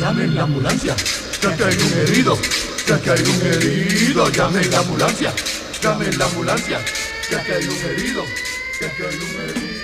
llamen la ambulancia, ya que hay un herido, ya que hay un herido, llamen la ambulancia, ya que hay un herido, ya que hay un herido.